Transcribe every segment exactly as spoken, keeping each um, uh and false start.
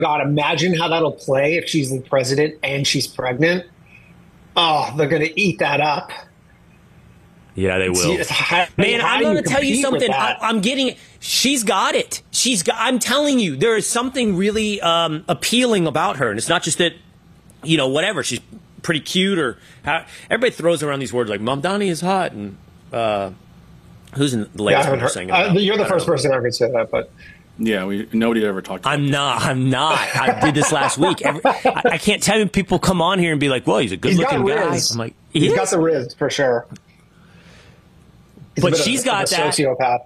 God, imagine how that'll play if she's the president and she's pregnant. Oh, they're going to eat that up. Yeah, they will. It's, how, Man, how I'm going to you tell you compete with something. I, that? I'm getting it. She's got it. She's got, I'm telling you, there is something really um, appealing about her. And it's not just that, you know, whatever. She's pretty cute or how, everybody throws around these words like Mom Donnie is hot. And uh, who's in the latest Yeah, one you're heard, saying uh, about? you're the I first don't know. person I ever say that, but Yeah, we nobody ever talked about I'm not. I'm not. I did this last week. Every, I, I can't tell you people come on here and be like, well, he's a he's got good-looking guy. Riz. I'm like, he he's is? got the Riz for sure. He's a But bit of she's a- got of a that. sociopath.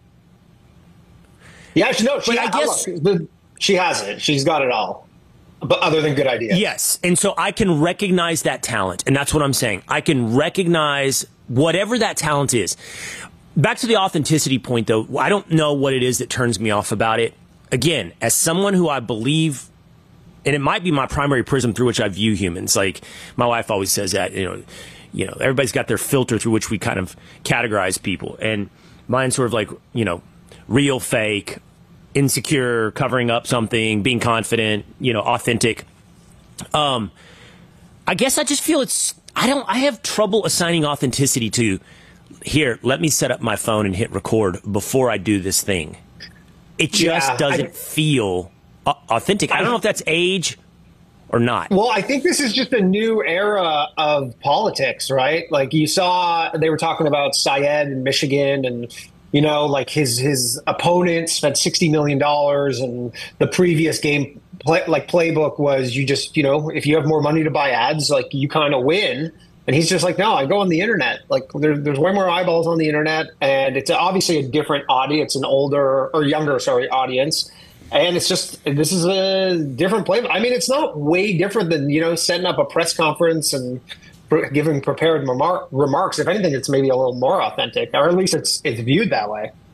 Yeah, she, no, she, But I I guess- look, the, she has it. She's got it all, but other than good ideas. Yes. And so I can recognize that talent. And that's what I'm saying. I can recognize whatever that talent is. Back to the authenticity point, though, I don't know what it is that turns me off about it. Again, as someone who I believe, and it might be my primary prism through which I view humans. Like my wife always says that, you know, you know, everybody's got their filter through which we kind of categorize people. And mine's sort of like, you know, real, fake, insecure, covering up something, being confident, you know, authentic. Um, I guess I just feel it's, I don't, I have trouble assigning authenticity to, here, let me set up my phone and hit record before I do this thing. It just Yeah, doesn't I- feel au- authentic. I don't know if that's age or not. Well, I think this is just a new era of politics, right? Like you saw, they were talking about Syed in Michigan, and you know, like his his opponent spent sixty million dollars, and the previous game play, like playbook was you just you know if you have more money to buy ads, like you kind of win. And he's just like, no, I go on the internet. Like there, there's way more eyeballs on the internet, and it's obviously a different audience, an older or younger, sorry, audience. And it's just, this is a different play. I mean, it's not way different than, you know, setting up a press conference and pr- giving prepared remar- remarks. If anything, it's maybe a little more authentic, or at least it's it's viewed that way.